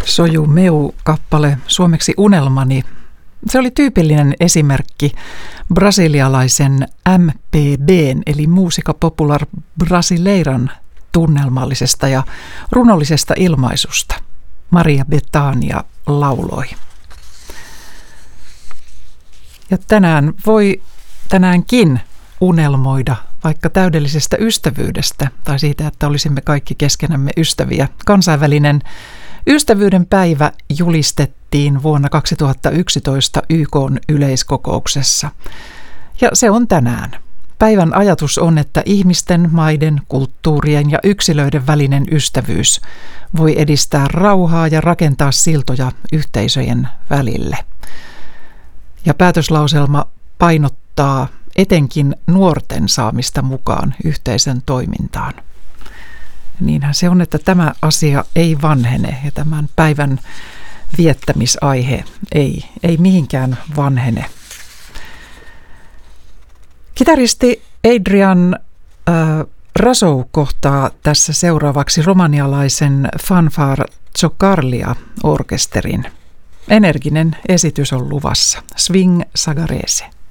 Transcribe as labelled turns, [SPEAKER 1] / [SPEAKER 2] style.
[SPEAKER 1] Soju Meu-kappale, suomeksi Unelmani. Se oli tyypillinen esimerkki brasilialaisen MPB:n eli Música Popular Brasileiran tunnelmallisesta ja runollisesta ilmaisusta. Maria Bethânia lauloi. Ja tänäänkin unelmoida vaikka täydellisestä ystävyydestä tai siitä, että olisimme kaikki keskenämme ystäviä. Kansainvälinen ystävyyden päivä julistettiin vuonna 2011 YK:n yleiskokouksessa. Ja se on tänään. Päivän ajatus on, että ihmisten, maiden, kulttuurien ja yksilöiden välinen ystävyys voi edistää rauhaa ja rakentaa siltoja yhteisöjen välille. Ja päätöslauselma painottaa etenkin nuorten saamista mukaan yhteisön toimintaan. Niinhän se on, että tämä asia ei vanhene ja tämän päivän viettämisaihe ei mihinkään vanhene. Kitaristi Adrian Razou kohtaa tässä seuraavaksi romanialaisen Fanfare Tsokarlia orkesterin. Energinen esitys on luvassa. Swing Sagarese.